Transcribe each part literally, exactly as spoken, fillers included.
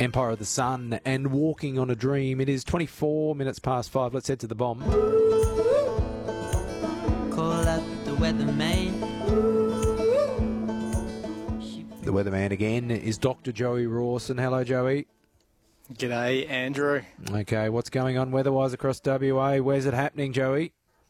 Empire of the Sun and Walking on a Dream. It is twenty-four minutes past five. Let's head to the bomb. Call up the weatherman. The weatherman again is Doctor Joey Rawson. Hello, Joey. G'day, Andrew. Okay, what's going on weather-wise across W A? Where's it happening, Joey?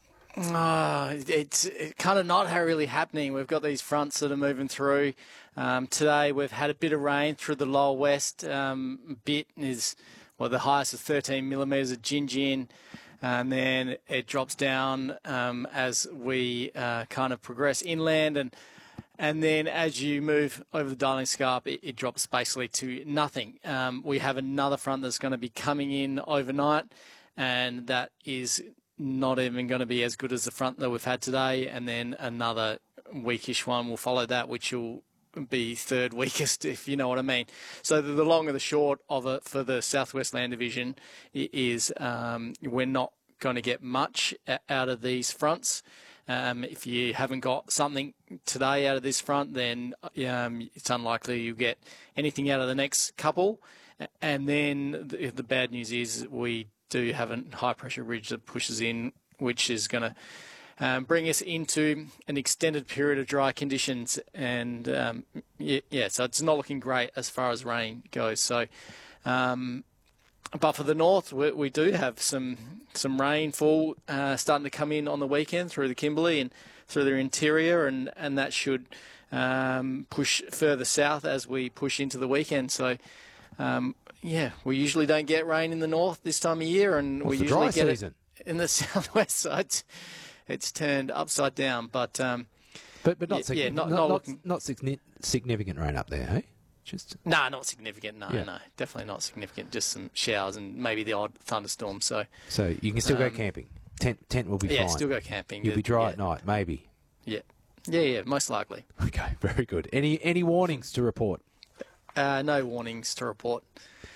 Oh, it's kind of not really happening. We've got these fronts that are moving through. Um, today we've had a bit of rain through the lower west. Um, bit is, well, the highest is thirteen millimetres of Gingin, and then it drops down um, as we uh, kind of progress inland, and and then as you move over the Darling Scarp, it, it drops basically to nothing. Um, we have another front that's going to be coming in overnight, and that is not even going to be as good as the front that we've had today, and then another weakish one will follow that, which will be third weakest, if you know what I mean. So the, the long and the short of it for the Southwest Land Division is um, we're not going to get much out of these fronts. Um, if you haven't got something today out of this front, then um, it's unlikely you'll get anything out of the next couple. And then the, the bad news is we do have a high-pressure ridge that pushes in, which is going to um, bring us into an extended period of dry conditions. And, um, yeah, yeah, so it's not looking great as far as rain goes. So, um, but for the north, we, we do have some some rainfall uh, starting to come in on the weekend through the Kimberley and through the interior, and, and that should um, push further south as we push into the weekend. So, um, yeah, we usually don't get rain in the north this time of year, and What's we the usually dry get season? it in the southwest side. It's, it's turned upside down, but um, But but not yeah, signi- yeah, not- not, not not, looking- not signi- significant rain up there, hey? Just no, nah, not significant. No, Yeah. no, definitely not significant. Just some showers and maybe the odd thunderstorm. So, so you can still go Um, camping. Tent tent will be yeah, fine. still go camping. You'll be dry yeah, at night, maybe. Yeah, yeah, yeah, most likely. Okay, very good. Any any warnings to report? Uh, no warnings to report.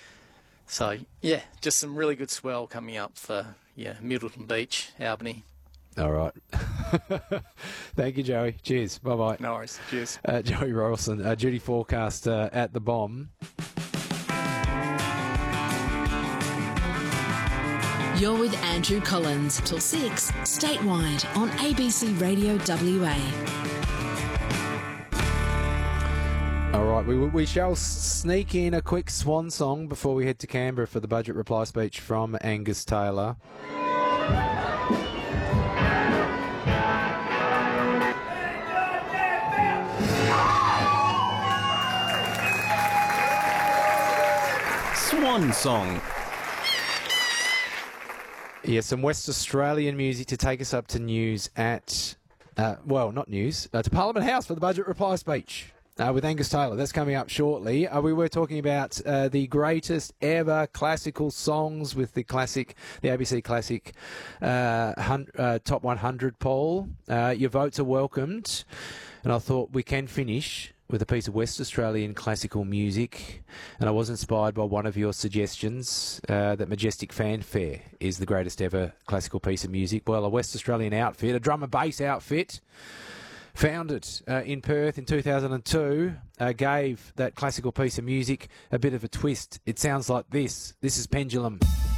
So, yeah, just some really good swell coming up for yeah Middleton Beach, Albany. All right. Thank you, Joey. Cheers. Bye bye. No worries. Cheers. Uh, Joey Rawson, uh, duty forecaster at the bomb. You're with Andrew Collins till six, statewide on A B C Radio W A. All right, we we shall sneak in a quick swan song before we head to Canberra for the budget reply speech from Angus Taylor. Swan song. Yeah, some West Australian music to take us up to news at, uh, well, not news, uh, to Parliament House for the budget reply speech uh, with Angus Taylor. That's coming up shortly. Uh, we were talking about uh, the greatest ever classical songs with the classic, the A B C Classic uh, hun- uh, Top one hundred poll. Uh, your votes are welcomed, and I thought we can finish with a piece of West Australian classical music, and I was inspired by one of your suggestions uh, that Majestic Fanfare is the greatest ever classical piece of music. Well, a West Australian outfit, a drum and bass outfit, founded uh, in Perth in two thousand two, uh, gave that classical piece of music a bit of a twist. It sounds like this. This is Pendulum.